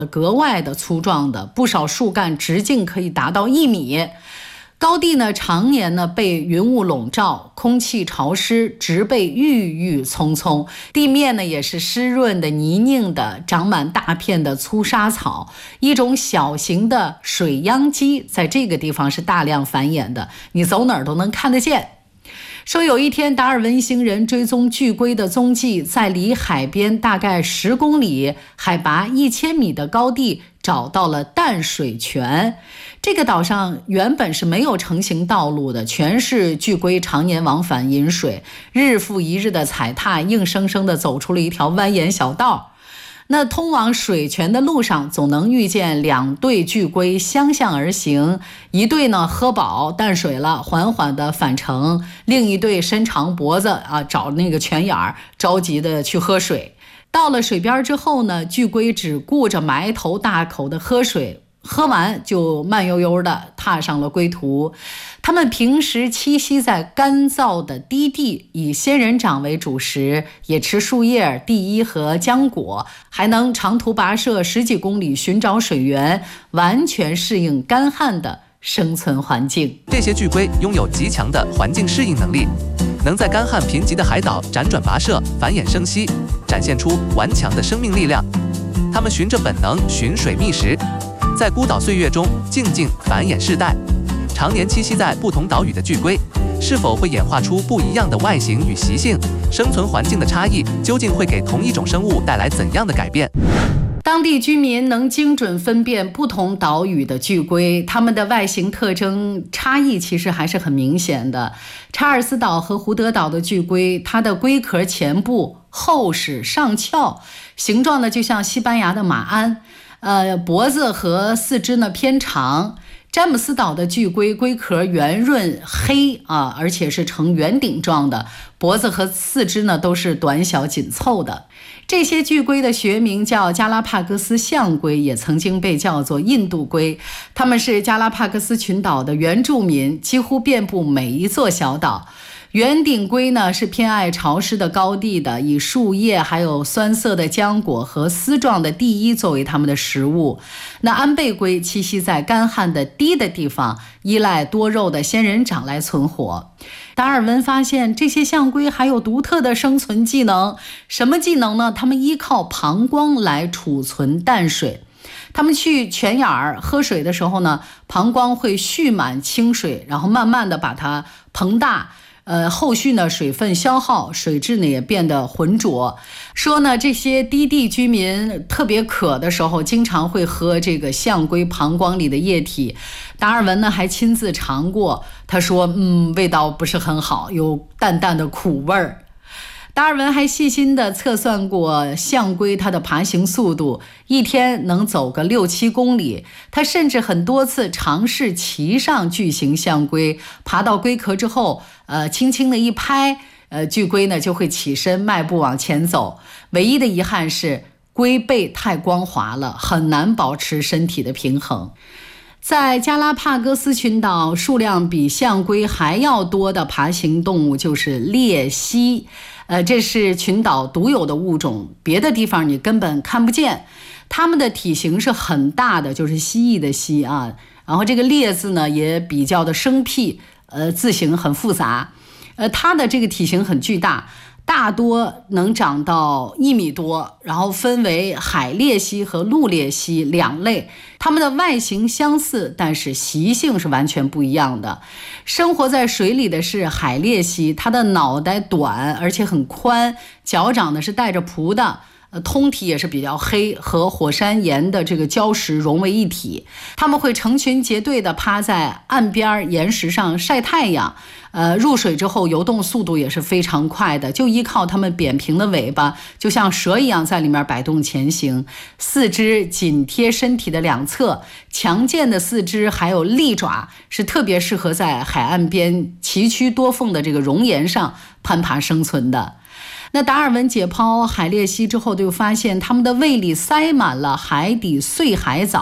格外的粗壮的，不少树干直径可以达到1米。高地呢，常年呢被云雾笼罩，空气潮湿，植被郁郁葱葱，地面呢也是湿润的、泥泞的，长满大片的粗沙草。一种小型的水秧鸡在这个地方是大量繁衍的，你走哪儿都能看得见。说有一天，达尔文一行人追踪巨龟的踪迹，在离海边大概10公里、海拔1000米的高地找到了淡水泉。这个岛上原本是没有成行道路的，全是巨龟常年往返饮水，日复一日的踩踏，硬生生的走出了一条蜿蜒小道。那通往水泉的路上，总能遇见2对巨龟相向而行，一对呢喝饱淡水了，缓缓的返程，另一对伸长脖子找那个泉眼儿，着急的去喝水。到了水边之后呢，巨龟只顾着埋头大口的喝水，喝完就慢悠悠地踏上了归途。它们平时栖息在干燥的低地，以仙人掌为主食，也吃树叶、地衣和浆果，还能长途跋涉10几公里寻找水源，完全适应干旱的生存环境。 这些巨龟拥有极强的环境适应能力，能在干旱贫瘠的海岛辗转跋涉，繁衍生息，展现出顽强的生命力量。它们循着本能寻水觅食，在孤岛岁月中静静繁衍世代。常年栖息在不同岛屿的巨龟，是否会演化出不一样的外形与习性？生存环境的差异究竟会给同一种生物带来怎样的改变？ 当地居民能精准分辨不同岛屿的巨龟，它们的外形特征差异其实还是很明显的。查尔斯岛和胡德岛的巨龟，它的龟壳前部厚实上翘，形状呢就像西班牙的马鞍，脖子和四肢呢偏长。詹姆斯岛的巨龟龟壳圆润黑而且是呈圆顶状的，脖子和四肢呢都是短小紧凑的。这些巨龟的学名叫加拉帕戈斯象龟，也曾经被叫做印度龟。它们是加拉帕戈斯群岛的原住民，几乎遍布每一座小岛。圆顶龟呢是偏爱潮湿的高地的，以树叶还有酸涩的浆果和丝状的地衣作为它们的食物。那安倍龟栖息在干旱的低的地方，依赖多肉的仙人掌来存活。达尔文发现这些象龟还有独特的生存技能。什么技能呢？它们依靠膀胱来储存淡水。他们去泉眼儿喝水的时候呢，膀胱会蓄满清水，然后慢慢的把它膨大。后续呢水分消耗，水质呢也变得浑浊。说呢这些低地居民特别渴的时候，经常会喝这个象龟膀胱里的液体。达尔文呢还亲自尝过，他说味道不是很好，有淡淡的苦味儿。达尔文还细心地测算过象龟它的爬行速度，一天能走个6、7公里。他甚至很多次尝试骑上巨型象龟，爬到龟壳之后，轻轻的一拍，巨龟呢就会起身迈步往前走。唯一的遗憾是龟背太光滑了，很难保持身体的平衡。在加拉帕戈斯群岛，数量比象龟还要多的爬行动物就是鬣蜥。这是群岛独有的物种，别的地方你根本看不见。它们的体型是很大的，就是蜥蜴的蜥啊。然后这个鬣字呢也比较的生僻，字形很复杂。它的这个体型很巨大，大多能长到1米多，然后分为海鬣蜥和陆鬣蜥2类。它们的外形相似，但是习性是完全不一样的。生活在水里的是海鬣蜥，它的脑袋短而且很宽，脚掌呢是带着蹼的，通体也是比较黑，和火山岩的这个礁石融为一体。它们会成群结队的趴在岸边岩石上晒太阳，入水之后游动速度也是非常快的，就依靠它们扁平的尾巴，就像蛇一样在里面摆动前行。四肢紧贴身体的两侧，强健的四肢还有利爪是特别适合在海岸边崎岖多缝的这个熔岩上攀爬生存的。那达尔文解剖海鬣蜥之后，就发现它们的胃里塞满了海底碎海藻，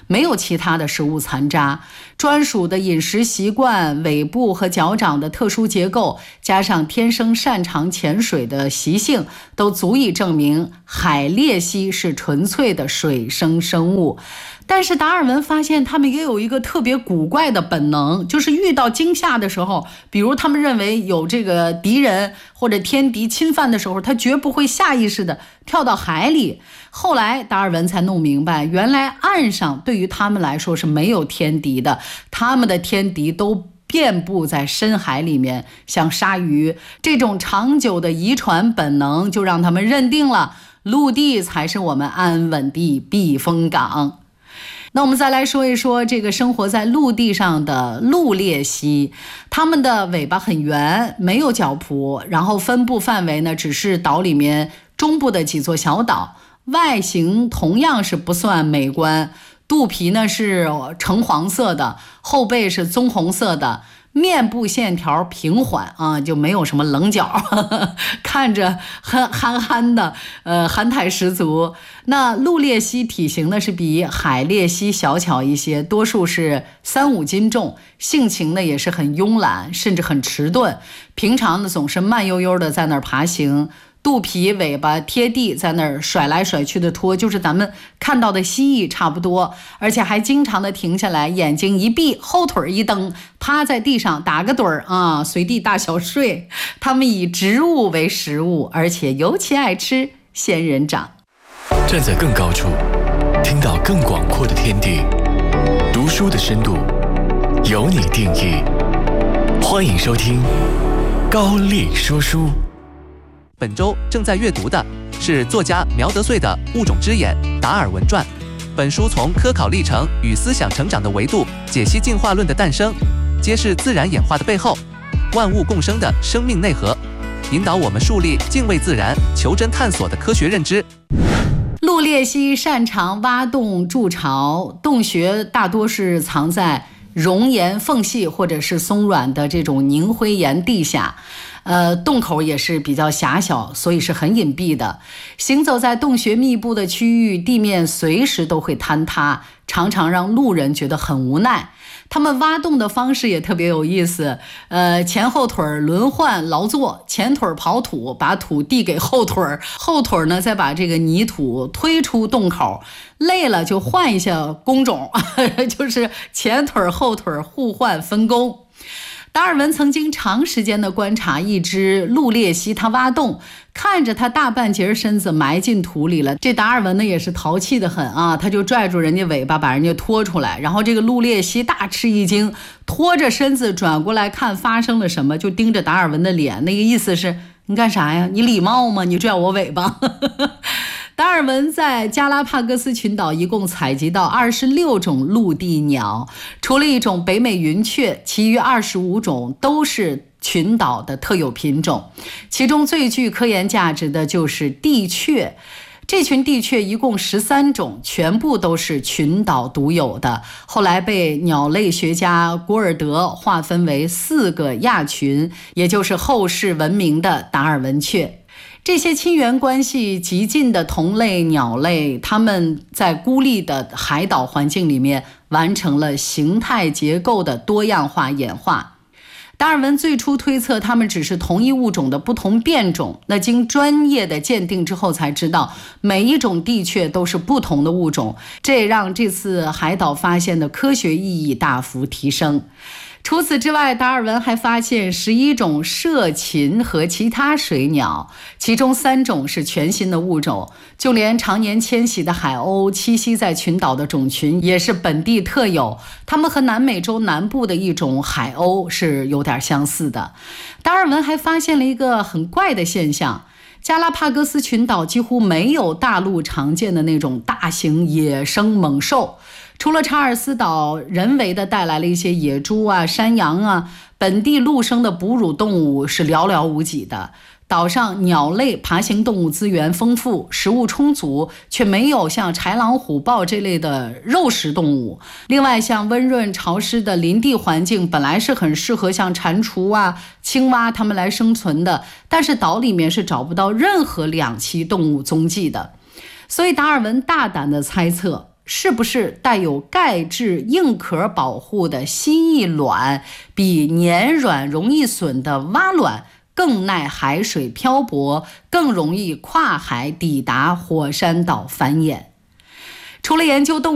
没有其他的食物残渣。专属的饮食习惯、尾部和脚掌的特殊结构，加上天生擅长潜水的习性，都足以证明海鬣蜥是纯粹的水生生物。但是达尔文发现他们也有一个特别古怪的本能，就是遇到惊吓的时候，比如他们认为有这个敌人或者天敌侵犯的时候，他绝不会下意识的跳到海里。后来达尔文才弄明白，原来岸上对于他们来说是没有天敌的，他们的天敌都遍布在深海里面，像鲨鱼。这种长久的遗传本能就让他们认定了陆地才是我们安稳的避风港。那我们再来说一说这个生活在陆地上的陆鬣蜥，它们的尾巴很圆，没有角蹼，然后分布范围呢只是岛里面中部的几座小岛，外形同样是不算美观，肚皮呢是橙黄色的，后背是棕红色的，面部线条平缓啊，就没有什么棱角，看着憨憨的，憨态十足。那陆鬣蜥体型呢是比海鬣蜥小巧一些，多数是3-5斤重，性情呢也是很慵懒，甚至很迟钝，平常呢总是慢悠悠的在那儿爬行。肚皮尾巴贴地，在那儿甩来甩去的拖，就是咱们看到的蜥蜴差不多，而且还经常的停下来，眼睛一闭，后腿一蹬，趴在地上打个盹儿啊，随地大小睡。它们以植物为食物，而且尤其爱吃仙人掌。 站在更高处，听到更广阔的天地，读书的深度由你定义。欢迎收听高丽说书。 本周正在阅读的是作家苗德穗的《物种之眼：达尔文传》。本书从科考历程与思想成长的维度解析进化论的诞生，揭示自然演化的背后，万物共生的生命内核，引导我们树立敬畏自然、求真探索的科学认知。 陆鬣蜥擅长挖洞筑巢，洞穴大多是藏在熔岩缝隙或者是松软的这种凝灰岩地下。洞口也是比较狭小，所以是很隐蔽的。行走在洞穴密布的区域，地面随时都会坍塌，常常让路人觉得很无奈。他们挖洞的方式也特别有意思，前后腿轮换劳作，前腿刨土，把土递给后腿，后腿呢再把这个泥土推出洞口，累了就换一下工种，就是前腿后腿互换分工。达尔文曾经长时间的观察一只陆鬣蜥，它挖洞，看着它大半截身子埋进土里了，这达尔文呢也是淘气的很啊，他就拽住人家尾巴把人家拖出来，然后这个陆鬣蜥大吃一惊，拖着身子转过来看发生了什么，就盯着达尔文的脸，那个意思是你干啥呀？你礼貌吗？你拽我尾巴。达尔文在加拉帕戈斯群岛一共采集到26种陆地鸟，除了一种北美云雀，其余25种都是群岛的特有品种。其中最具科研价值的就是地雀，这群地雀一共13种，全部都是群岛独有的，后来被鸟类学家古尔德划分为4个亚群，也就是后世闻名的达尔文雀。这些亲缘关系极近的同类鸟类，它们在孤立的海岛环境里面完成了形态结构的多样化演化。达尔文最初推测它们只是同一物种的不同变种，那经专业的鉴定之后才知道，每一种地雀都是不同的物种，这也让这次海岛发现的科学意义大幅提升。除此之外，达尔文还发现11种涉禽和其他水鸟，其中3种是全新的物种，就连常年迁徙的海鸥栖息在群岛的种群也是本地特有，它们和南美洲南部的一种海鸥是有点相似的。达尔文还发现了一个很怪的现象，加拉帕戈斯群岛几乎没有大陆常见的那种大型野生猛兽，除了查尔斯岛人为的带来了一些野猪啊、山羊啊，本地陆生的哺乳动物是寥寥无几的。岛上鸟类、爬行动物资源丰富，食物充足，却没有像豺狼、虎豹这类的肉食动物。另外，像温润潮湿的林地环境本来是很适合像蟾蜍啊、青蛙它们来生存的，但是岛里面是找不到任何两栖动物踪迹的。所以达尔文大胆地猜测， 是不是带有钙质硬壳保护的蜥蜴卵比黏软容易损的蛙卵更耐海水漂泊，更容易跨海抵达火山岛繁衍。除了研究动物